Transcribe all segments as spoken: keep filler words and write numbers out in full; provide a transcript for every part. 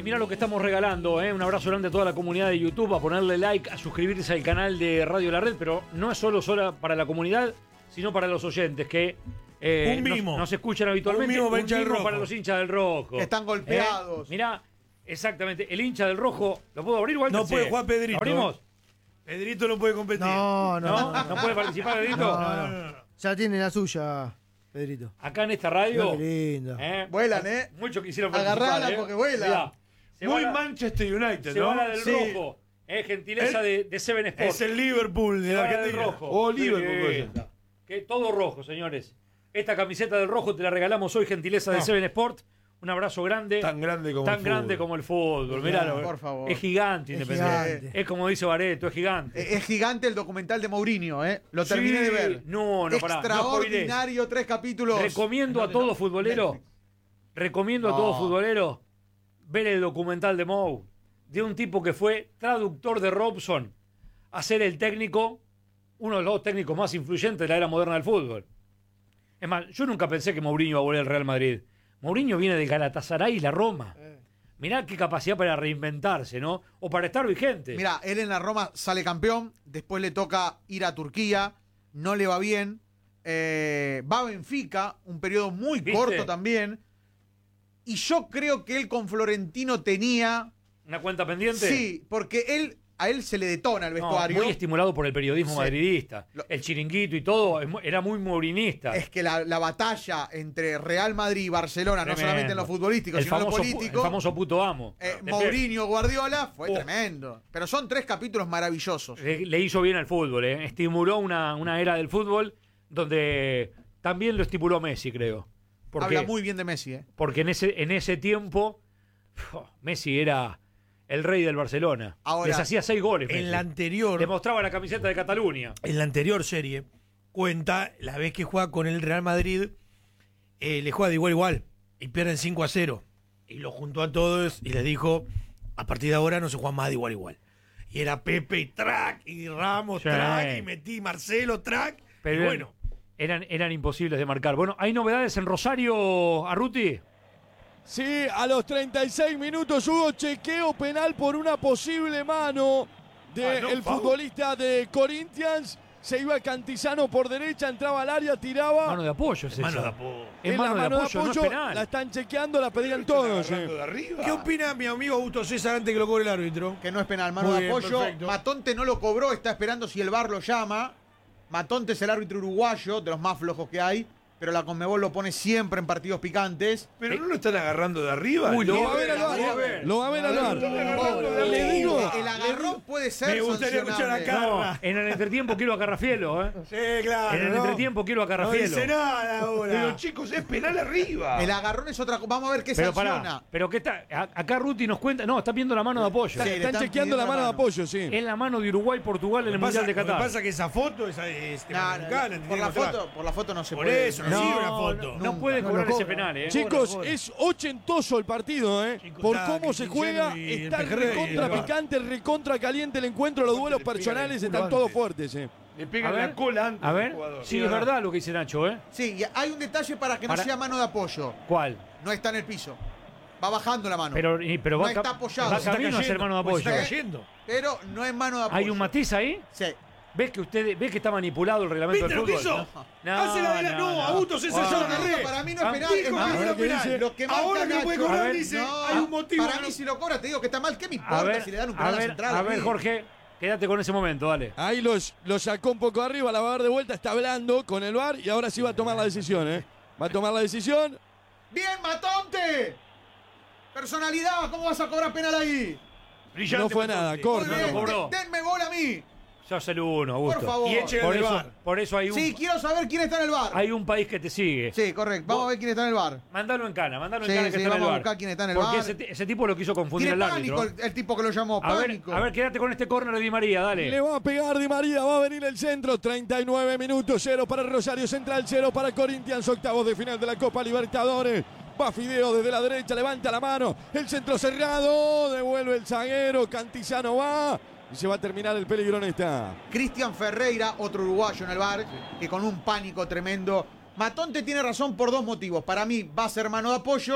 y mirá lo que estamos regalando, ¿eh? Un abrazo grande a toda la comunidad de YouTube, a ponerle like, a suscribirse al canal de Radio La Red, pero no es solo, solo para la comunidad, sino para los oyentes que eh, un mimo. Nos, nos escuchan habitualmente. Un mimo, un mimo para los hinchas del Rojo. Que están golpeados. ¿Eh? Mirá, exactamente, el hincha del Rojo, ¿lo puedo abrir, Walter? No puede jugar Pedrito. ¿Abrimos? Pedrito no puede competir. No, no. ¿No? ¿No, ¿No puede participar, Pedrito? No, no, no. Ya tiene la suya, Pedrito. Acá en esta radio. Qué lindo. ¿eh? Vuelan, ¿eh? Muchos quisieron participar. Agarrala ¿eh? porque vuela. Mirá, se Muy va la- Manchester United, Se ¿no? va la del Sí. Rojo. Es gentileza El- de, de Seven Sports. Es el Liverpool de Se la va la del Argentina. Rojo. O Qué Liverpool, puede ser. linda. Que todo rojo, señores. Esta camiseta del Rojo te la regalamos hoy, gentileza de No. Seven Sport. Un abrazo grande. Tan grande como Tan el grande fútbol. como el fútbol. Mirá, por favor. Es gigante, Es Independiente. gigante. Es como dice Bareto, es gigante. Eh, Es gigante el documental de Mourinho, ¿eh? Lo terminé Sí. de ver. No, no, pará. No Extraordinario, tres capítulos. Recomiendo a todo futbolero, recomiendo a No. todo futbolero ver el documental de Mou, de un tipo que fue traductor de Robson a ser el técnico, uno de los técnicos más influyentes de la era moderna del fútbol. Es más, yo nunca pensé que Mourinho iba a volver al Real Madrid. Mourinho viene del Galatasaray y la Roma. Mirá qué capacidad para reinventarse, ¿no? O para estar vigente. Mira, él en la Roma sale campeón, después le toca ir a Turquía, no le va bien, eh, va a Benfica, un periodo muy ¿Viste? corto también, y yo creo que él con Florentino tenía, ¿Una cuenta pendiente? sí, porque él a él se le detona el No, vestuario. muy estimulado por el periodismo Sí. madridista. Lo- El chiringuito y todo, es mu- era muy mourinista. Es que la, la batalla entre Real Madrid y Barcelona, no Tremendo. solamente en lo futbolístico, el sino en lo famoso, pu- político, el famoso puto amo. eh, De Mourinho, Guardiola, fue Oh. tremendo. Pero son tres capítulos maravillosos. Le, le hizo bien al fútbol, ¿eh? Estimuló una, una era del fútbol donde también lo estipuló Messi, creo. Porque, Habla muy bien de Messi, ¿eh? porque en ese, en ese tiempo oh, Messi era el rey del Barcelona. Ahora, Les hacía seis goles. Messi. En la anterior, Le mostraba la camiseta de Cataluña. en la anterior serie, cuenta la vez que juega con el Real Madrid, eh, le juega de igual a igual y pierden cinco a cero. Y lo juntó a todos y les dijo, a partir de ahora no se juega más de igual a igual. Y era Pepe y Track, y Ramos, Sí. Track, y metí Marcelo, Track. Pero y eran- bueno, eran, eran imposibles de marcar. Bueno, ¿hay novedades en Rosario, Arruti? Sí, a los treinta y seis minutos hubo chequeo penal por una posible mano del Ah, no, foul. futbolista de Corinthians. Se iba Cantizano por derecha, entraba al área, tiraba. Mano de apoyo es mano esa. de apoyo. Es Es mano, la de apoyo, no es penal. la están chequeando, la pedían todos. eh. Agarrando de arriba. ¿Qué opina mi amigo Augusto César antes que lo cobre el árbitro? Que no es penal, mano Muy de bien, apoyo. perfecto. Matonte no lo cobró, está esperando si el V A R lo llama. Matonte es el árbitro uruguayo, de los más flojos que hay, pero la Conmebol lo pone siempre en partidos picantes. Pero no lo están agarrando de arriba. Uy, Lo lo va a ver al lo va a VAR. ver. Lo va a ver al VAR. Pobre. Le digo, El agarrón puede ser Me gustaría escuchar a sancionable. Carla. No, en el entretiempo quiero a Carrafielo, ¿eh? Sí, claro. En el ¿no? entretiempo quiero a No Carrafielo. dice nada ahora. Pero chicos, es penal arriba. El agarrón es otra cosa. Vamos a ver qué Pero sanciona. pará, pero qué está, a- acá Ruti nos cuenta, no, está viendo la mano de apoyo. Sí, le están están chequeando la pidiendo mano la de mano. apoyo, sí. Es la mano de Uruguay-Portugal en el Lo que Mundial pasa- de Lo Qatar. que pasa es que esa foto es este, Nah, mexicana, por, la ¿entendés? foto, por la foto no se Por puede. eso, no, no, sigue una foto. no, no Nunca. puede No cobrar lo ese cobra. penal, ¿eh? Chicos, Cobra, cobra. es ochentoso el partido, ¿eh? Chico, Por está, cómo se Quintiano juega, y el está Pejerrey y el recontra VAR. picante, recontra caliente el encuentro, los duelos le pega personales el culo están todos antes. fuertes, ¿eh? Le A pegan ver, la cola antes a al ver, jugador. sí, es verdad lo que dice Nacho, ¿eh? Sí, y hay un detalle para que no Para- sea mano de apoyo. ¿Cuál? No está en el piso. Va bajando la mano. Pero, y- pero No va, ca- está apoyado. va Se está camino a ser mano de Pues apoyo. está cayendo. Pero no es mano de apoyo. ¿Hay un matiz ahí? Sí. ¿Ves que usted ve que está manipulado el reglamento ¿Viste del lo que fútbol? hizo? No, Hace la vela, no, Augusto César, yo No, lo no, agarré. para mí no es Ah, penal. dijo Es que más, no era lo que penal. dice- lo que marca Ahora que no puede Nacho- cobrar, A ver, dice, No, hay un motivo. Para ¿no? mí si lo cobra te digo que está mal. ¿Qué me importa A ver, si le dan un a penal ver, central? a ver, mí? Jorge, quédate con ese momento, dale. Ahí los, lo sacó un poco arriba, la va a dar de vuelta, está hablando con el V A R y ahora sí va a tomar la decisión, ¿eh? Va a tomar la decisión. ¡Bien, Matonte! Personalidad, ¿cómo vas a cobrar penal ahí? Brillante No fue Matonte. nada, Muy corta. bien, lo cobró. de- denme gol a mí. Sos el uno, Augusto. Por favor. Y eche Por el eso, VAR. por eso hay un, Sí, quiero saber quién está en el bar. hay un país que te sigue. Sí, correcto. Vamos a ver quién está en el bar. Mandalo en cana, mandalo en Sí, cana que sí, está en el vamos a bar. buscar quién está en el Porque bar. ese, ti- ese tipo lo quiso confundir Tiene el pánico árbitro. el, el tipo que lo llamó. A ver, Pánico. a ver, quédate con este córner de Di María, dale. Le va a pegar Di María, va a venir el centro. treinta y nueve minutos, cero para Rosario Central, cero para Corinthians, octavos de final de la Copa Libertadores. Va Fideo desde la derecha, levanta la mano. El centro cerrado, devuelve el zaguero. Cantizano va y se va a terminar el peligro en esta. Cristian Ferreira, otro uruguayo en el bar, que con un pánico tremendo. Matonte tiene razón por dos motivos. Para mí va a ser mano de apoyo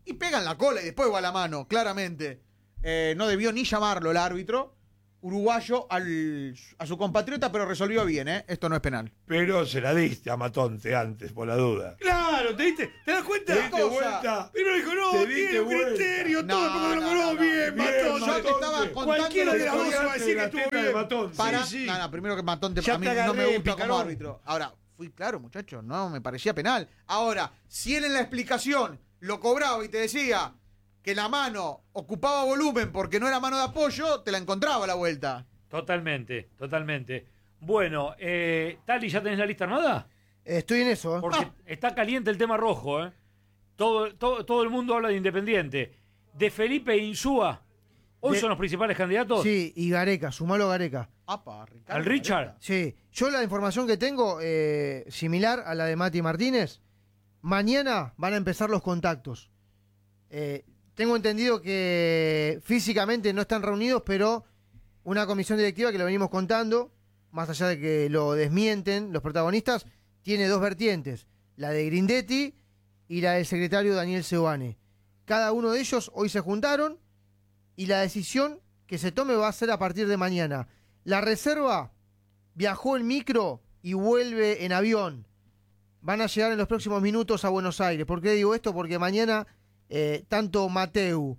y pega en la cola y después va a la mano, claramente. Eh, no debió ni llamarlo el árbitro uruguayo al, a su compatriota, pero resolvió bien, ¿eh? Esto no es penal. Pero se la diste a Matonte antes, por la duda. Claro, ¿te diste? ¿Te das cuenta? Te diste cosa. vuelta. Pero dijo, no, Te tiene diste un vuelta. criterio, todo No, porque lo no, conoce no, bien, Bien, Matonte. Yo te estaba Matonte. contando Cualquiera la de las dos historia va a decir que estuvo de bien. Matonte. para... Sí, sí. No, no, primero que Matonte Ya a mí te no agarré, me gusta como picarón. árbitro. Ahora, fui claro, muchachos, no me parecía penal. Ahora, si él en la explicación lo cobraba y te decía que la mano ocupaba volumen porque no era mano de apoyo, te la encontraba a la vuelta. Totalmente, totalmente. Bueno, eh, Tali, ¿ya tenés la lista armada? Estoy en eso. ¿eh? Porque Ah. está caliente el tema rojo, ¿eh? Todo, todo, todo el mundo habla de Independiente. De Felipe Insúa, ¿hoy De- son los principales candidatos? Sí, y Gareca, sumalo a Gareca. Apa, Ricardo ¿Al Richard? Gareca. Sí, yo la información que tengo, eh, similar a la de Mati Martínez, mañana van a empezar los contactos. Eh, tengo entendido que físicamente no están reunidos, pero una comisión directiva que lo venimos contando, más allá de que lo desmienten los protagonistas, tiene dos vertientes, la de Grindetti y la del secretario Daniel Seoane. Cada uno de ellos hoy se juntaron y la decisión que se tome va a ser a partir de mañana. La reserva viajó en micro y vuelve en avión. Van a llegar en los próximos minutos a Buenos Aires. ¿Por qué digo esto? Porque mañana eh, tanto Mateu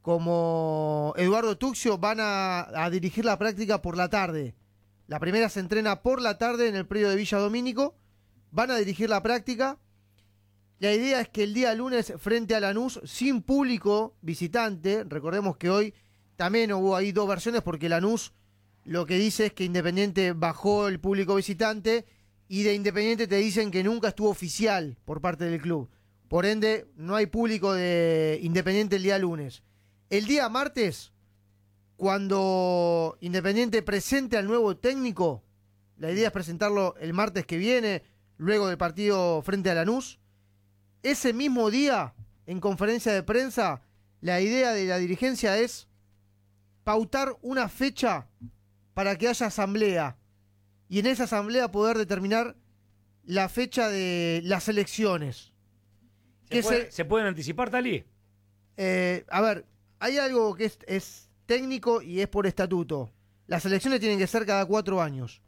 como Eduardo Tuxio van a, a dirigir la práctica por la tarde. La primera se entrena por la tarde en el predio de Villa Domínico. Van a dirigir la práctica. La idea es que el día lunes frente a Lanús, sin público visitante, recordemos que hoy también hubo ahí dos versiones porque Lanús lo que dice es que Independiente bajó el público visitante y de Independiente te dicen que nunca estuvo oficial por parte del club. Por ende, no hay público de Independiente el día lunes. El día martes, cuando Independiente presente al nuevo técnico, la idea es presentarlo el martes que viene, luego del partido frente a Lanús. Ese mismo día, en conferencia de prensa, la idea de la dirigencia es pautar una fecha para que haya asamblea y en esa asamblea poder determinar la fecha de las elecciones. ¿Se, Que puede- se- ¿Se pueden anticipar, Tali? eh, a ver, hay algo que es, es técnico y es por estatuto. Las elecciones tienen que ser cada cuatro años.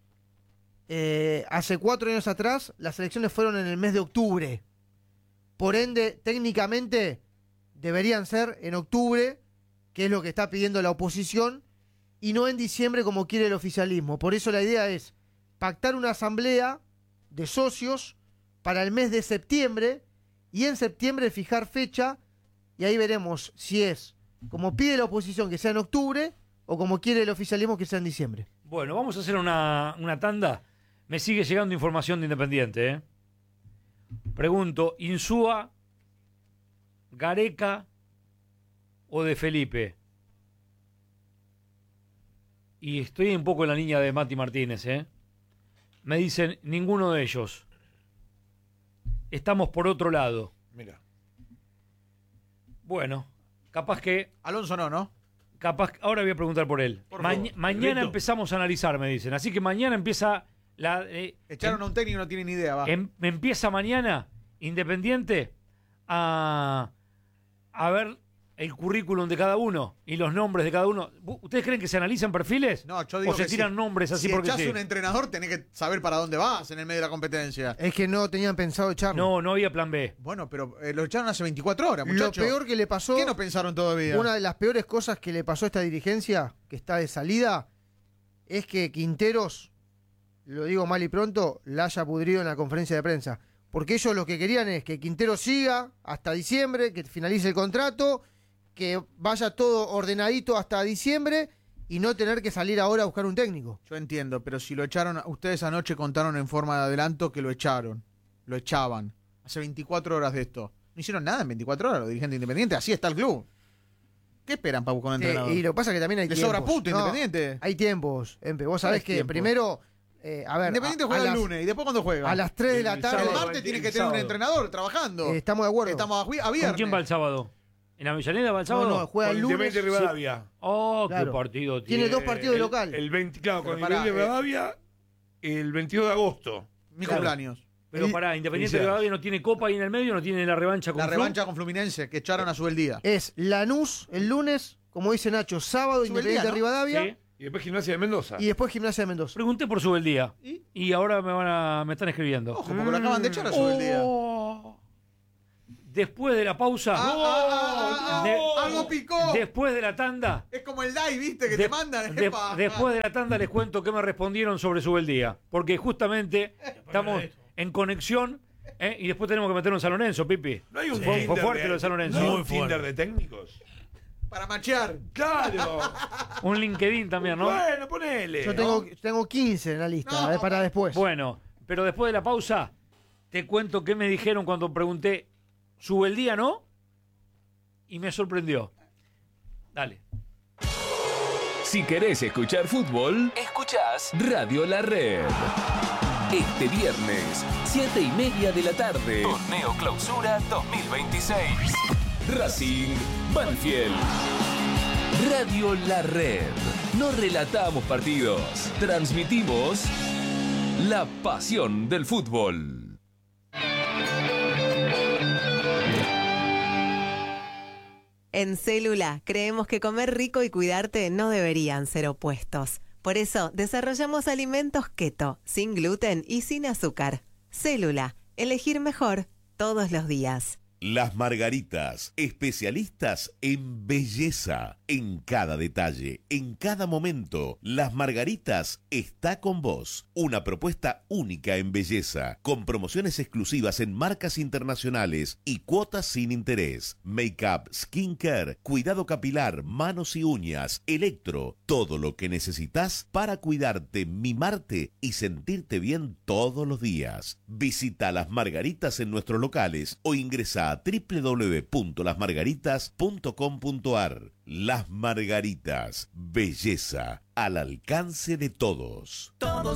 Eh, hace cuatro años atrás, las elecciones fueron en el mes de octubre. Por ende, técnicamente, deberían ser en octubre, que es lo que está pidiendo la oposición, y no en diciembre como quiere el oficialismo. Por eso la idea es pactar una asamblea de socios para el mes de septiembre, y en septiembre fijar fecha, y ahí veremos si es como pide la oposición que sea en octubre, o como quiere el oficialismo que sea en diciembre. Bueno, vamos a hacer una, una tanda. Me sigue llegando información de Independiente, ¿eh? Pregunto, ¿Insúa, Gareca o de Felipe? Y estoy un poco en la línea de Mati Martínez, ¿eh? Me dicen, ninguno de ellos. Estamos por otro lado. Mira. Bueno, capaz que... Alonso no, ¿no? Capaz, ahora voy a preguntar por él. Por Ma- favor, mañana Rito. empezamos a analizar, me dicen. Así que mañana empieza la... eh, Echaron a un técnico y no tienen ni idea, va. em- empieza mañana Independiente a, a ver el currículum de cada uno y los nombres de cada uno. ¿Bu- ¿Ustedes creen que se analizan perfiles? No, yo digo ¿O se que tiran si- nombres así si porque echás sí? un entrenador, tenés que saber para dónde vas en el medio de la competencia. Es que no tenían pensado echarlo. No, no había plan B. Bueno, pero eh, lo echaron hace veinticuatro horas, Lo muchachos. peor que le pasó, ¿Qué no pensaron todavía? una de las peores cosas que le pasó a esta dirigencia, que está de salida, es que Quinteros, lo digo mal y pronto, la haya pudrido en la conferencia de prensa. Porque ellos lo que querían es que Quinteros siga hasta diciembre, que finalice el contrato, que vaya todo ordenadito hasta diciembre y no tener que salir ahora a buscar un técnico. Yo entiendo, pero si lo echaron, ustedes anoche contaron en forma de adelanto que lo echaron. Lo echaban. Hace veinticuatro horas de esto. No hicieron nada en veinticuatro horas los dirigentes independientes. Así está el club. ¿Qué esperan para buscar un Sí, entrenador? y lo que pasa es que también hay Le tiempos. sobra puto No, Independiente. Hay tiempos, Empe. Vos sabés ¿Cuáles que tiempos? primero, eh, a ver, Independiente a- juega a el las- lunes. ¿Y después cuándo juega? a las tres de la El tarde. el sábado. martes tiene el que tener un sábado. entrenador trabajando. Eh, estamos de acuerdo. Estamos a, a ¿Con viernes. quién va el sábado? ¿En Avellaneda va el sábado? No, no, juega Con el lunes. Independiente Rivadavia. Oh, Claro. qué partido Tiene dos partidos de El- local. El veinte, claro, Pero con pará, Independiente eh. Rivadavia el veintidós de agosto. Mi Claro. cumpleaños. Pero El- pará, Independiente Felicidades. Rivadavia no tiene Copa ahí en el medio, no tiene la revancha con La Flu. revancha con Fluminense, que echaron a Subeldía. Es Lanús el lunes, como dice Nacho, sábado Sube el Independiente día, ¿no? Rivadavia Sí. Y después Gimnasia de Mendoza. y después Gimnasia de Mendoza. Pregunté por Subeldía. ¿Y? Y ahora me van a, me están escribiendo. Ojo, porque lo acaban de echar a Subeldía. Oh. Después de la pausa, Ah, ah, ah, ah, de- algo picó. después de la tanda, Es como el D A I, ¿viste? Que de- te mandan. de- epa. después de la tanda les cuento qué me respondieron sobre Subeldía. Porque justamente estamos en conexión, ¿eh? Y después tenemos que meternos en San Lorenzo, Pipi. No hay un Fue- fue Tinder fuerte de- lo de San Lorenzo. ¿No hay Muy un Tinder fuerte. de técnicos? Para machear. Claro. Un LinkedIn también, ¿no? Bueno, ponele. Yo tengo, tengo quince en la lista, No. eh, para después. Bueno, pero después de la pausa, te cuento qué me dijeron cuando pregunté, ¿Subeldía no? Y me sorprendió. Dale. Si querés escuchar fútbol, escuchás Radio La Red. Este viernes, siete y media de la tarde. Torneo Clausura dos mil veintiséis. Racing Banfield. Radio La Red. No relatamos partidos, transmitimos la pasión del fútbol. En Célula creemos que comer rico y cuidarte no deberían ser opuestos. Por eso desarrollamos alimentos keto, sin gluten y sin azúcar. Célula, elegir mejor todos los días. Las Margaritas, especialistas en belleza, en cada detalle, en cada momento. Las Margaritas está con vos. Una propuesta única en belleza, con promociones exclusivas en marcas internacionales y cuotas sin interés. Make-up, skincare, cuidado capilar, manos y uñas, electro, todo lo que necesitas para cuidarte, mimarte y sentirte bien todos los días. Visita Las Margaritas en nuestros locales o ingresa a doble u doble u doble u punto las margaritas punto com punto a r. Las Margaritas, belleza al alcance de todos.